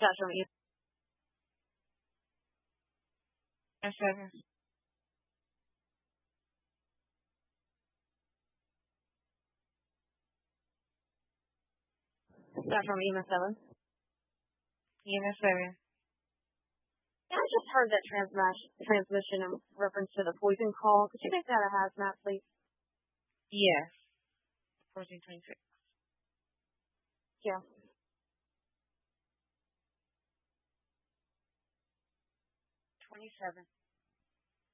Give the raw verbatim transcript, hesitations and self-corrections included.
That's from E Unit seven. That's from E M S seven. Unit seven. Yeah, I just heard that transmission transmission in reference to the poison call. Could you make that a hazmat, please? Yes. fourteen twenty-six. Yeah. twenty-seven.